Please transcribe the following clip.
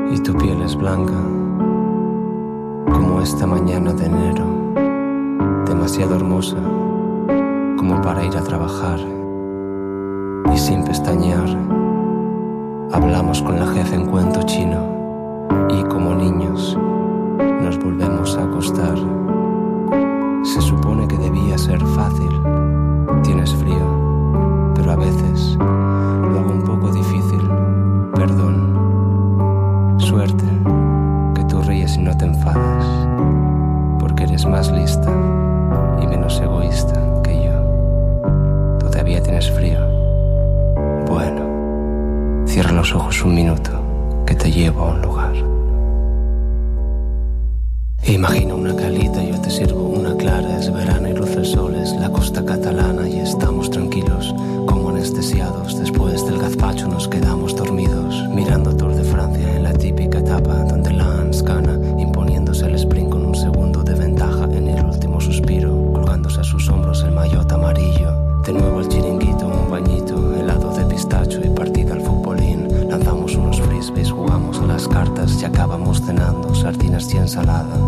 y tu piel es blanca como esta mañana de enero, demasiado hermosa como para ir a trabajar. Y sin pestañear hablamos con la jefa en cuento chino y como niños nos volvemos a acostar. Se supone que debía ser fácil, tienes frío, pero a veces lo hago un poco difícil. Perdón, suerte, que tú ríes y no te enfadas, porque eres más lista y menos egoísta que yo. Todavía tienes frío. Bueno, cierra los ojos un minuto, que te llevo a un lugar. Imagina una calita, yo te sirvo una clara. Es verano y luce el sol, es la costa catalana y estamos tranquilos, como anestesiados. Después del gazpacho nos quedamos dormidos, mirando Tour de Francia en la típica etapa donde Lance gana, imponiéndose el sprint con un segundo de ventaja en el último suspiro, colgándose a sus hombros el maillot amarillo. De nuevo el chiringuito, un bañito, helado de pistacho y partida al futbolín. Lanzamos unos frisbees, jugamos a las cartas y acabamos cenando sardinas y ensalada.